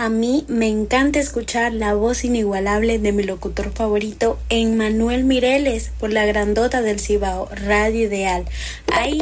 A mí me encanta escuchar la voz inigualable de mi locutor favorito, Emmanuel Mireles, por la grandota del Cibao, Radio Ideal. Ahí